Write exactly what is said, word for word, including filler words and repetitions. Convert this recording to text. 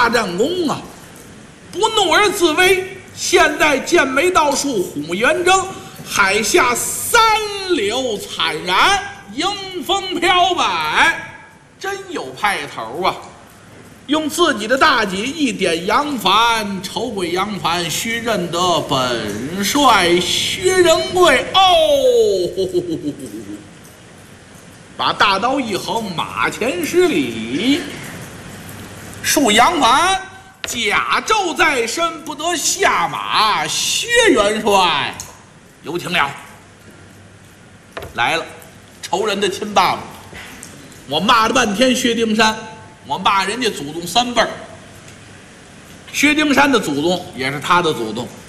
大战功啊！不怒而自威。现在剑眉倒竖，虎目圆睁，海下三柳惨然，迎风飘摆，真有派头啊！用自己的大戟一点杨帆，丑鬼杨帆须认得本帅薛仁贵哦！呼呼呼呼呼把大刀一横，马前施礼，恕杨帆甲胄在身，不得下马。薛元帅，有请了。来了，仇人的亲爸爸，我骂了半天薛丁山。我骂人家祖宗三辈儿，薛丁山的祖宗也是他的祖宗，